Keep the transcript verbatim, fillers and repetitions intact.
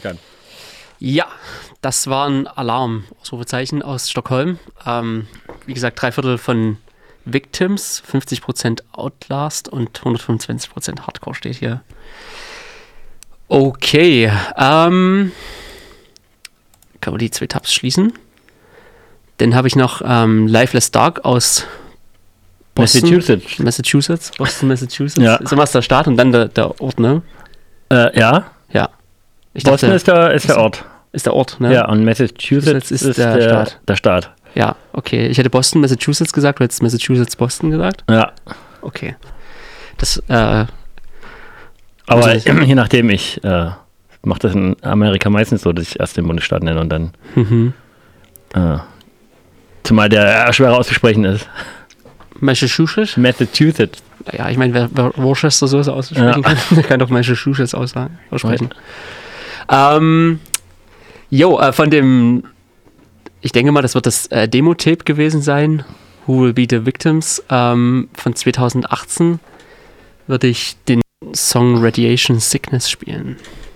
kann. Ja, das war ein Alarm, Ausrufezeichen aus Stockholm. Ähm, wie gesagt, drei Viertel von Victims, fünfzig Prozent Outlast und hundertfünfundzwanzig Prozent Hardcore steht hier. Okay, ähm, kann man die zwei Tabs schließen. Dann habe ich noch ähm, Lifeless Dark aus Boston, Massachusetts. Massachusetts, Boston, Massachusetts. Ja. Ist immer der Staat und dann der, der Ort, ne? Äh, ja. Ja. Ich Boston dachte, ist der, ist der Ort. Ist der Ort, ne? Ja, und Massachusetts ist, ist, der, der Staat. Der Staat. Ja, okay. Ich hätte Boston, Massachusetts gesagt, du hättest Massachusetts, Boston gesagt. Ja. Okay. Das, äh... Aber also, je nachdem, ich äh, mache das in Amerika meistens so, dass ich erst den Bundesstaat nenne und dann... Mhm. Äh, zumal der äh, schwerer auszusprechen ist. Massachusetts? Massachusetts. Ja, ich meine, wer, wer Worcester so aussprechen Ja. kann, der kann doch Massachusetts aussagen, aussprechen. Right. Ähm... Jo, äh, von dem... Ich denke mal, das wird das äh, Demo-Tape gewesen sein. Who Will Be the Victims? Ähm, von zwanzig achtzehn würde ich den Song Radiation Sickness spielen.